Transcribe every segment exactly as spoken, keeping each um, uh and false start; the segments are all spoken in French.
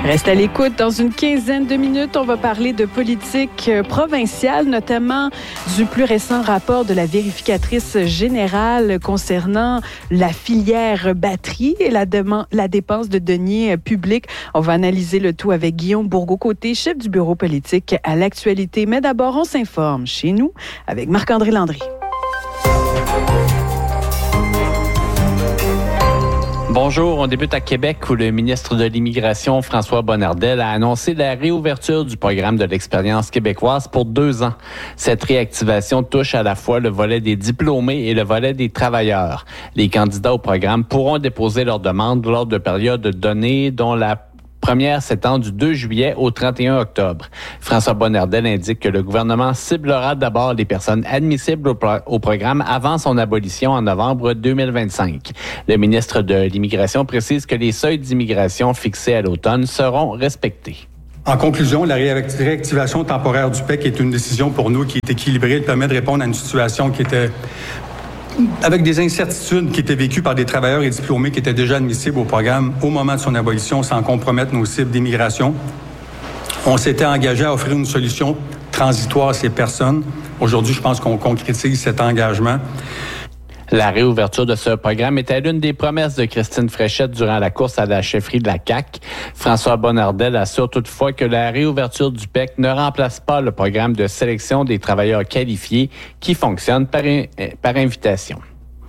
Reste à l'écoute. Dans une quinzaine de minutes, on va parler de politique provinciale, notamment du plus récent rapport de la vérificatrice générale concernant la filière batterie et la, dem- la dépense de deniers publics. On va analyser le tout avec Guillaume Bourgault-Côté, chef du bureau politique à l'actualité. Mais d'abord, on s'informe chez nous avec Marc-André Landry. Bonjour, on débute à Québec où le ministre de l'Immigration, François Bonnardel, a annoncé la réouverture du programme de l'expérience québécoise pour deux ans. Cette réactivation touche à la fois le volet des diplômés et le volet des travailleurs. Les candidats au programme pourront déposer leurs demandes lors de périodes données dont la première s'étend du deux juillet au trente et un octobre. François Bonnardel indique que le gouvernement ciblera d'abord les personnes admissibles au, pro- au programme avant son abolition en novembre deux mille vingt-cinq. Le ministre de l'Immigration précise que les seuils d'immigration fixés à l'automne seront respectés. En conclusion, la réactivation temporaire du P E C est une décision pour nous qui est équilibrée. Elle permet de répondre à une situation qui était avec des incertitudes qui étaient vécues par des travailleurs et diplômés qui étaient déjà admissibles au programme au moment de son abolition sans compromettre nos cibles d'immigration. On s'était engagé à offrir une solution transitoire à ces personnes. Aujourd'hui, je pense qu'on concrétise cet engagement. La réouverture de ce programme était l'une des promesses de Christine Fréchette durant la course à la chefferie de la C A Q. François Bonnardel assure toutefois que la réouverture du P E C ne remplace pas le programme de sélection des travailleurs qualifiés qui fonctionne par, in- par invitation.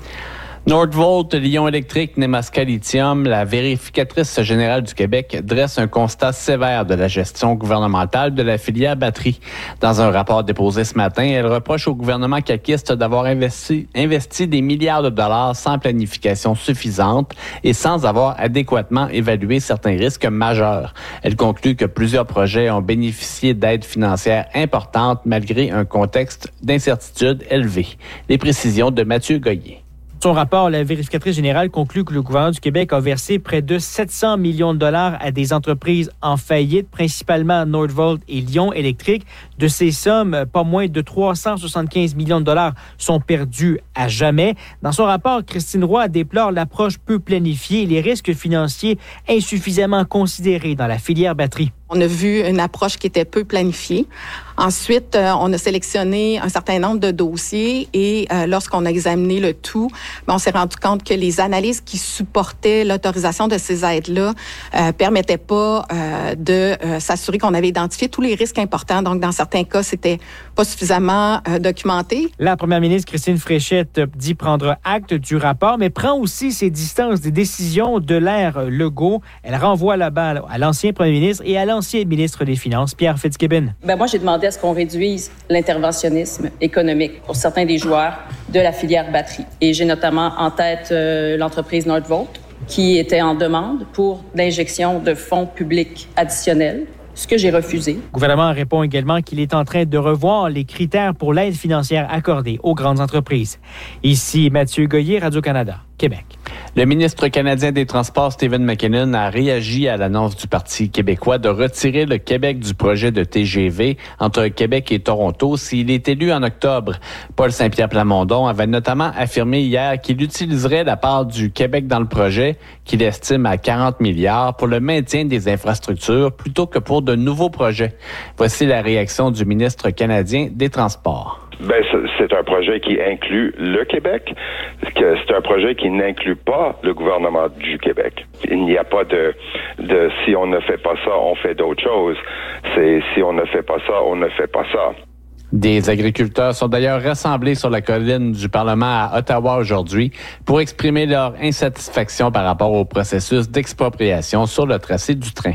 Nordvolt, Lion Électrique, Nemaska Lithium, la vérificatrice générale du Québec dresse un constat sévère de la gestion gouvernementale de la filière batterie. Dans un rapport déposé ce matin, elle reproche au gouvernement caquiste d'avoir investi, investi des milliards de dollars sans planification suffisante et sans avoir adéquatement évalué certains risques majeurs. Elle conclut que plusieurs projets ont bénéficié d'aides financières importantes malgré un contexte d'incertitude élevé. Les précisions de Mathieu Goyer. Son rapport, la vérificatrice générale conclut que le gouvernement du Québec a versé près de sept cents millions de dollars à des entreprises en faillite, principalement Nordvolt et Lion Électrique. De ces sommes, pas moins de trois cent soixante-quinze millions de dollars sont perdus à jamais. Dans son rapport, Christine Roy déplore l'approche peu planifiée et les risques financiers insuffisamment considérés dans la filière batterie. On a vu une approche qui était peu planifiée. Ensuite, euh, on a sélectionné un certain nombre de dossiers et euh, lorsqu'on a examiné le tout, ben, on s'est rendu compte que les analyses qui supportaient l'autorisation de ces aides-là euh, permettaient pas euh, de euh, s'assurer qu'on avait identifié tous les risques importants. Donc, dans certains cas, c'était pas suffisamment euh, documenté. La première ministre Christine Fréchette dit prendre acte du rapport, mais prend aussi ses distances des décisions de l'ère Legault. Elle renvoie la balle à l'ancien premier ministre et à l'ancien ministre des Finances, Pierre Fitzgibbon. Ben moi, j'ai demandé à ce qu'on réduise l'interventionnisme économique pour certains des joueurs de la filière batterie. Et j'ai notamment en tête euh, l'entreprise Nordvolt, qui était en demande pour l'injection de fonds publics additionnels, ce que j'ai refusé. Le gouvernement répond également qu'il est en train de revoir les critères pour l'aide financière accordée aux grandes entreprises. Ici, Mathieu Goyer, Radio-Canada, Québec. Le ministre canadien des Transports, Stephen McKinnon, a réagi à l'annonce du Parti québécois de retirer le Québec du projet de T G V entre Québec et Toronto s'il est élu en octobre. Paul Saint-Pierre Plamondon avait notamment affirmé hier qu'il utiliserait la part du Québec dans le projet, qu'il estime à quarante milliards, pour le maintien des infrastructures plutôt que pour de nouveaux projets. Voici la réaction du ministre canadien des Transports. Ben, c'est un projet qui inclut le Québec. C'est un projet qui n'inclut pas le gouvernement du Québec. Il n'y a pas de, de si on ne fait pas ça, on fait d'autres choses. C'est si on ne fait pas ça, on ne fait pas ça. Des agriculteurs sont d'ailleurs rassemblés sur la colline du Parlement à Ottawa aujourd'hui pour exprimer leur insatisfaction par rapport au processus d'expropriation sur le tracé du train.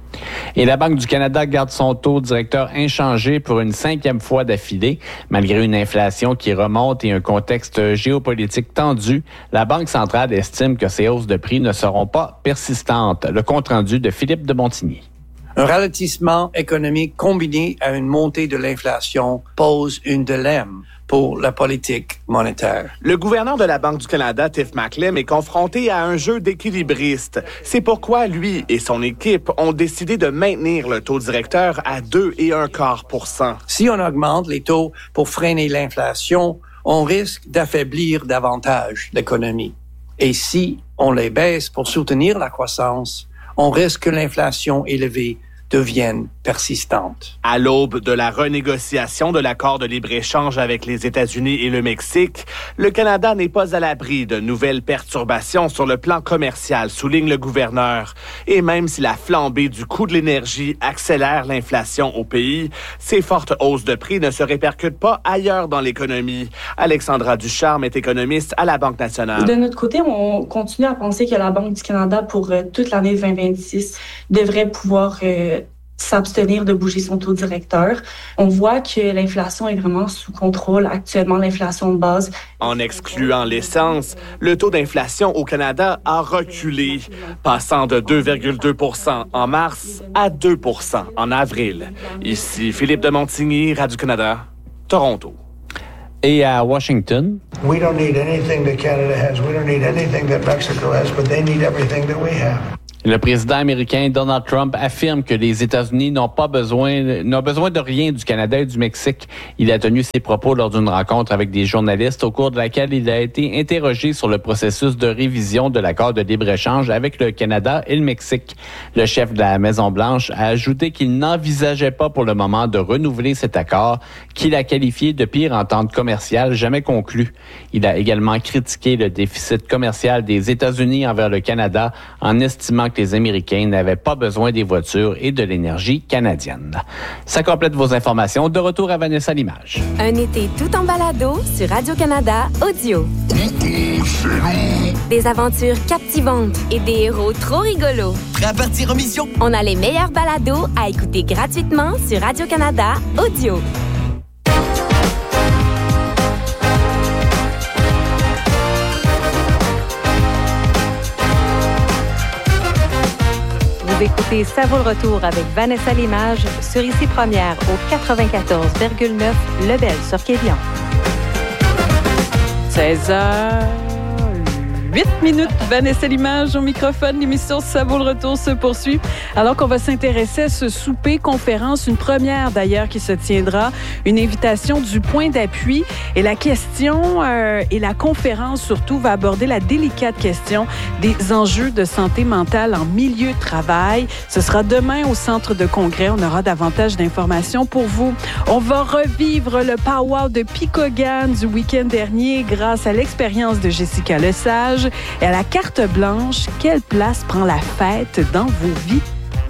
Et la Banque du Canada garde son taux directeur inchangé pour une cinquième fois d'affilée. Malgré une inflation qui remonte et un contexte géopolitique tendu, la Banque centrale estime que ces hausses de prix ne seront pas persistantes. Le compte-rendu de Philippe de Montigny. Un ralentissement économique combiné à une montée de l'inflation pose un dilemme pour la politique monétaire. Le gouverneur de la Banque du Canada, Tiff Macklem, est confronté à un jeu d'équilibristes. C'est pourquoi lui et son équipe ont décidé de maintenir le taux directeur à deux virgule quinze pour cent. Si on augmente les taux pour freiner l'inflation, on risque d'affaiblir davantage l'économie. Et si on les baisse pour soutenir la croissance, on risque que l'inflation élevée devienne persistante. À l'aube de la renégociation de l'accord de libre-échange avec les États-Unis et le Mexique, le Canada n'est pas à l'abri de nouvelles perturbations sur le plan commercial, souligne le gouverneur. Et même si la flambée du coût de l'énergie accélère l'inflation au pays, ces fortes hausses de prix ne se répercutent pas ailleurs dans l'économie. Alexandra Ducharme est économiste à la Banque nationale. De notre côté, on continue à penser que la Banque du Canada, pour euh, toute l'année vingt vingt-six, devrait pouvoir euh, s'abstenir de bouger son taux directeur. On voit que l'inflation est vraiment sous contrôle actuellement, l'inflation de base. En excluant l'essence, le taux d'inflation au Canada a reculé, passant de deux virgule deux pour cent en mars à deux pour cent en avril. Ici Philippe de Montigny, Radio-Canada, Toronto. Et à Washington. We don't need anything that Canada has. We don't need anything that Mexico has, but they need everything that we have. Le président américain Donald Trump affirme que les États-Unis n'ont pas besoin, n'ont besoin de rien du Canada et du Mexique. Il a tenu ses propos lors d'une rencontre avec des journalistes au cours de laquelle il a été interrogé sur le processus de révision de l'accord de libre-échange avec le Canada et le Mexique. Le chef de la Maison-Blanche a ajouté qu'il n'envisageait pas pour le moment de renouveler cet accord, qu'il a qualifié de pire entente commerciale jamais conclue. Il a également critiqué le déficit commercial des États-Unis envers le Canada en estimant que les Américains n'avaient pas besoin des voitures et de l'énergie canadienne. Ça complète vos informations. De retour à Vanessa l'image. Un été tout en balado sur Radio-Canada Audio. Des aventures captivantes et des héros trop rigolos. Prêt à partir en mission? On a les meilleurs balados à écouter gratuitement sur Radio-Canada Audio. Vous écoutez Ça vaut le retour avec Vanessa Limage sur Ici Première au quatre-vingt-quatorze virgule neuf Lebel sur Quévillon. seize heures huit minutes, Vanessa Limage au microphone. L'émission Ça vaut le retour se poursuit. Alors qu'on va s'intéresser à ce souper conférence, une première d'ailleurs qui se tiendra, une invitation du point d'appui. Et la question euh, et la conférence surtout va aborder la délicate question des enjeux de santé mentale en milieu de travail. Ce sera demain au centre de congrès. On aura davantage d'informations pour vous. On va revivre le powwow de Picogan du week-end dernier grâce à l'expérience de Jessica Lesage. Et à la carte blanche, quelle place prend la fête dans vos vies?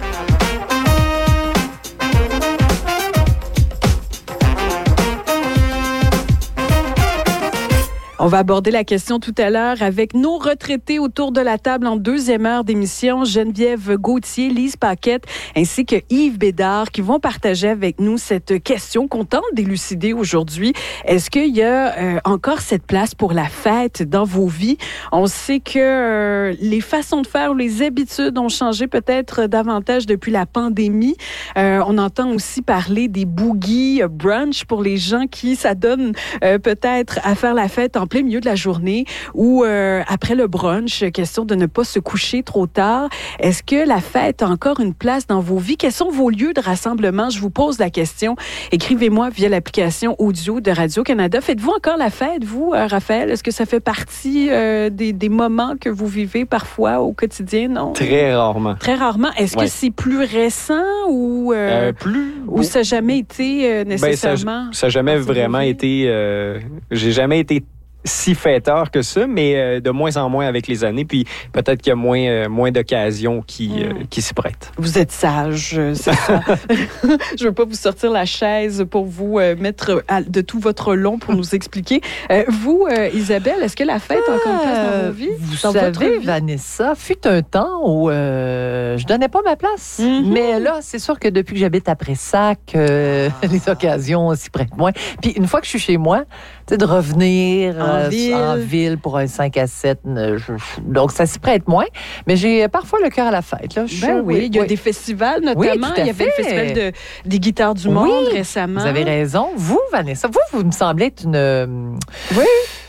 On va aborder la question tout à l'heure avec nos retraités autour de la table en deuxième heure d'émission, Geneviève Gauthier, Lise Paquette, ainsi que Yves Bédard, qui vont partager avec nous cette question qu'on tente d'élucider aujourd'hui. Est-ce qu'il y a euh, encore cette place pour la fête dans vos vies? On sait que euh, les façons de faire ou les habitudes ont changé peut-être davantage depuis la pandémie. Euh, on entend aussi parler des boogies brunch pour les gens qui s'adonnent euh, peut-être à faire la fête en plein milieu de la journée ou euh, après le brunch, question de ne pas se coucher trop tard. Est-ce que la fête a encore une place dans vos vies? Quels sont vos lieux de rassemblement? Je vous pose la question. Écrivez-moi via l'application audio de Radio-Canada. Faites-vous encore la fête, vous, euh, Raphaël? Est-ce que ça fait partie euh, des, des moments que vous vivez parfois au quotidien? Non? Très rarement. Très rarement. Est-ce ouais. que c'est plus récent ou, euh, euh, plus, ou ça n'a jamais été euh, nécessairement? Ben, ça n'a jamais vraiment été... Euh, j'ai jamais été si fêteur que ça, mais euh, de moins en moins avec les années. Puis peut-être qu'il y a moins, euh, moins d'occasions qui, mmh. euh, qui s'y prêtent. Vous êtes sage, c'est ça. Je ne veux pas vous sortir la chaise pour vous euh, mettre à, de tout votre long pour nous expliquer. Euh, vous, euh, Isabelle, est-ce que la fête a encore une place dans vos vies? Vous dans savez, Vanessa, fut un temps où euh, je donnais pas ma place. Mmh. Mais là, c'est sûr que depuis que j'habite à Pressac, euh, ah. les occasions s'y prêtent moins. Puis une fois que je suis chez moi, tu sais, de revenir en, euh, ville. en ville pour un cinq à sept, je, je, donc ça s'y prête moins. Mais j'ai parfois le cœur à la fête. Là. Je, ben oui, oui, il y a oui. des festivals notamment. Oui, il y avait le festival de, des guitares du monde oui, récemment. Vous avez raison. Vous, Vanessa, vous, vous me semblez être une... Oui.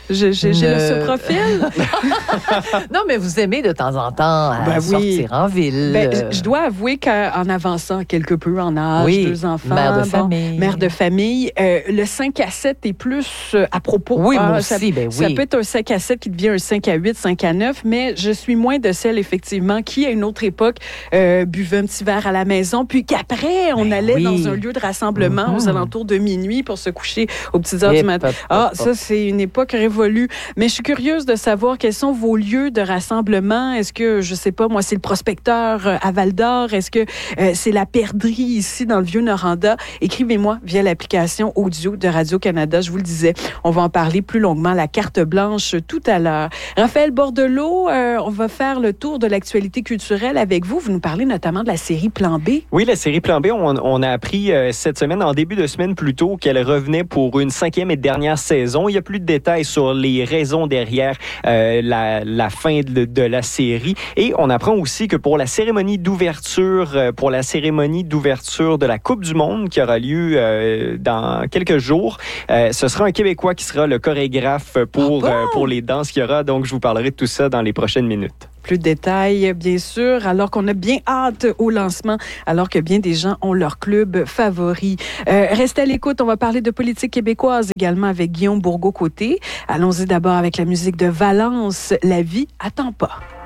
J'ai, j'ai, j'ai Ne- ce profil. Non, mais vous aimez de temps en temps euh, Ben oui. sortir en ville. Ben, euh, je dois avouer qu'en avançant quelque peu en âge, Oui, deux enfants, mère de bon, famille. mère de famille, euh, le cinq à sept est plus euh, à propos. Oui, Ah, moi ça, aussi, ben ça oui. peut être un cinq à sept qui devient un cinq à huit, cinq à neuf, mais je suis moins de celle, effectivement, qui, à une autre époque, euh, buvait un petit verre à la maison, puis qu'après, on Ben allait oui. dans un lieu de rassemblement Mhm. aux alentours de minuit pour se coucher aux petites heures Et du matin. pop, pop, Ah, pop. ça, c'est une époque révolue. Mais je suis curieuse de savoir quels sont vos lieux de rassemblement. Est-ce que, je sais pas, moi, c'est le Prospecteur euh, à Val-d'Or? Est-ce que euh, c'est la Perdrix ici dans le Vieux-Noranda? Écrivez-moi via l'application audio de Radio-Canada. Je vous le disais, on va en parler plus longuement, la carte blanche, tout à l'heure. Raphaël Bordelot, euh, on va faire le tour de l'actualité culturelle avec vous. Vous nous parlez notamment de la série Plan B. Oui, la série Plan B, on, on a appris euh, cette semaine, en début de semaine plus tôt, qu'elle revenait pour une cinquième et dernière saison. Il n'y a plus de détails sur les raisons derrière euh, la, la fin de, de la série. Et on apprend aussi que pour la cérémonie d'ouverture, euh, pour la cérémonie d'ouverture de la Coupe du Monde qui aura lieu euh, dans quelques jours, euh, ce sera un Québécois qui sera le chorégraphe pour, Ah bon? euh, pour les danses qu'il y aura. Donc, je vous parlerai de tout ça dans les prochaines minutes. Plus de détails, bien sûr, alors qu'on a bien hâte au lancement, alors que bien des gens ont leur club favori. Euh, restez à l'écoute, on va parler de politique québécoise également avec Guillaume Bourgault-Côté. Allons-y d'abord avec la musique de Valence, La vie attend pas.